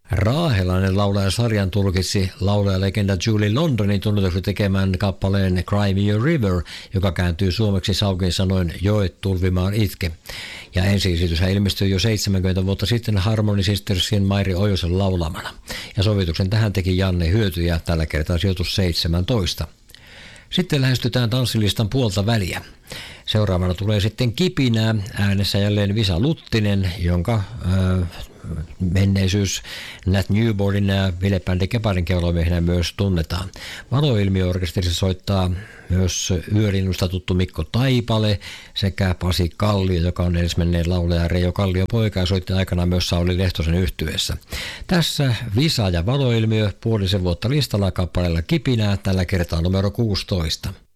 Raahelainen laulaja sarjan tulkitsi laulajalegenda Julie Londonin tunnetuksi tekemään kappaleen Cry Me a River, joka kääntyy suomeksi saukin sanoin Joet tulvimaan itke. Ja ensi-esityshän ilmestyi jo 70 vuotta sitten Harmony Sistersien Mairi Ojosen laulamana. Ja sovituksen tähän teki Janne Hyöty ja tällä kertaa sijoitus 17. Sitten lähestytään tanssilistan puolta väliä. Seuraavana tulee sitten Kipinää, äänessä jälleen Visa Luttinen, jonka menneisyys Nat Newbornin ja Ville-bändi Keparin keulamiehenä myös tunnetaan. Valoilmiöorkesterissa soittaa myös Yölinnusta tuttu Mikko Taipale sekä Pasi Kallio, joka on edesmenneen laulaja Reijo Kallion poika ja soitti aikana myös Sauli Lehtosen yhtyeessä. Tässä Visa ja Valoilmiö puolisen vuotta listalla kappaleella Kipinää, tällä kertaa numero 16.